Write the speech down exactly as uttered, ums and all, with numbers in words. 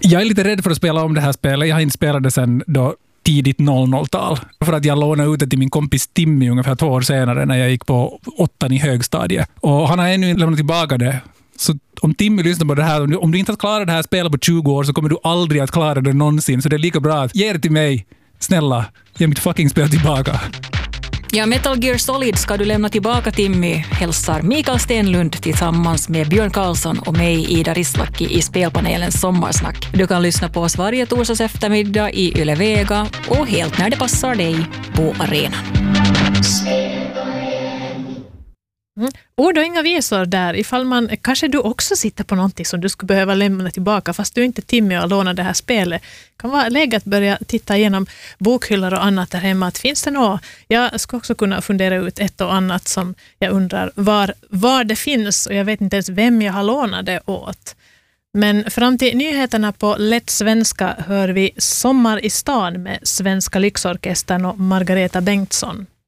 Jag är lite rädd för att spela om det här spelet. Jag har inte spelat det sedan då tidigt noll noll-tal. För att jag lånade ut det till min kompis Timmy ungefär två år senare när jag gick på åttan i högstadiet. Och han har ännu inte lämnat tillbaka det. Så om Timmy lyssnar på det här, om du, om du inte har klarat det här spelet på tjugo år så kommer du aldrig att klara det någonsin. Så det är lika bra att ge det till mig. Snälla, ge mitt fucking spel tillbaka. Ja, Metal Gear Solid ska du lämna tillbaka, Timmy, hälsar Mikael Stenlund tillsammans med Björn Karlsson och mig, Ida Rislaki, i spelpanelens sommarsnack. Du kan lyssna på oss varje torsdags eftermiddag i Yle Vega och helt när det passar dig på arenan. Mm. Ord och inga visor där. Ifall man, kanske du också sitter på någonting som du skulle behöva lämna tillbaka fast du inte Timmy och lånar det här spelet. Det kan vara läge att börja titta igenom bokhyllor och annat där hemma. Att finns det något? Jag ska också kunna fundera ut ett och annat som jag undrar var, var det finns, och jag vet inte ens vem jag har lånat det åt. Men fram till nyheterna på lätt svenska hör vi Sommar i stan med Svenska Lyxorkestern och Margareta Bengtsson.